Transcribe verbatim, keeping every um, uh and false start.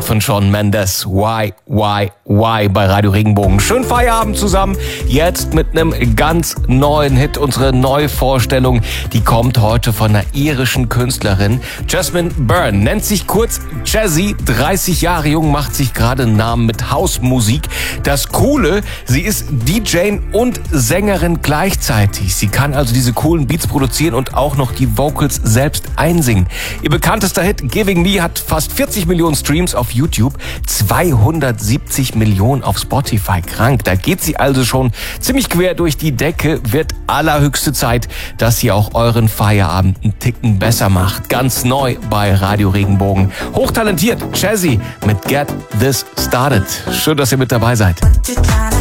Hit von Shawn Mendes. Why, why, why bei Radio Regenbogen. Schönen Feierabend zusammen. Jetzt mit einem ganz neuen Hit. Unsere Neuvorstellung, die kommt heute von einer irischen Künstlerin. Jasmine Byrne nennt sich kurz Jazzy. dreißig Jahre jung, macht sich gerade einen Namen mit Hausmusik. Das Coole, sie ist D J und Sängerin gleichzeitig. Sie kann also diese coolen Beats produzieren und auch noch die Vocals selbst einsingen. Ihr bekanntester Hit Giving Me hat fast vierzig Millionen Streams auf YouTube, zweihundertsiebzig Millionen auf Spotify. Krank. Da geht sie also schon ziemlich quer durch die Decke. Wird allerhöchste Zeit, dass sie auch euren Feierabend einen Ticken besser macht. Ganz neu bei Radio Regenbogen. Hochtalentiert, Jazzy mit Get This Started. Schön, dass ihr mit dabei seid.